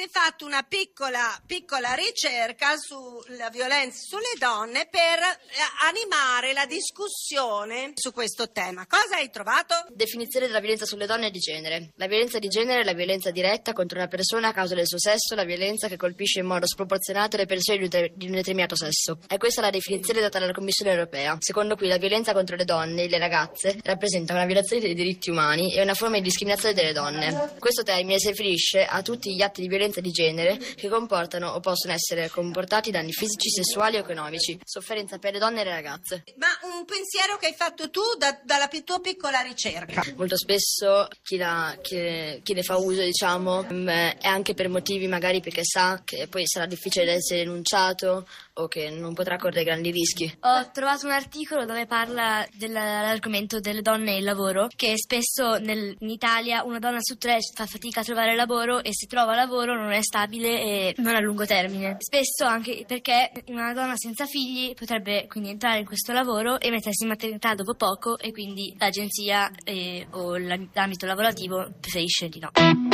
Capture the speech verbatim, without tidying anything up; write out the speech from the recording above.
avete fatto una piccola, piccola ricerca sulla violenza sulle donne per animare la discussione su questo tema. Cosa hai trovato? Definizione della violenza sulle donne e di genere. La violenza di genere è la violenza diretta contro una persona a causa del suo sesso, la violenza che colpisce in modo sproporzionato le persone di un, de- di un determinato sesso. È questa la definizione data dalla Commissione europea, secondo cui la violenza contro le donne e le ragazze rappresenta una violazione dei diritti umani e una forma di discriminazione delle donne. Questo termine si riferisce a tutti gli atti di violenza di genere che comportano o possono essere comportati danni fisici, sessuali o economici, sofferenza per le donne e le ragazze. Ma un pensiero che hai fatto tu da, dalla tua piccola ricerca? Molto spesso chi, la, chi, chi ne fa uso, diciamo, è anche per motivi magari perché sa che poi sarà difficile essere denunciato o che non potrà correre grandi rischi. Ho trovato un articolo dove parla dell'argomento delle donne e il lavoro, che spesso nel, in Italia una donna su tre fa fatica a trovare lavoro e se trova lavoro non è stabile e non a lungo termine. Spesso anche perché una donna senza figli potrebbe quindi entrare in questo lavoro e mettersi in maternità dopo poco e quindi l'agenzia eh, o l'ambito lavorativo preferisce di no.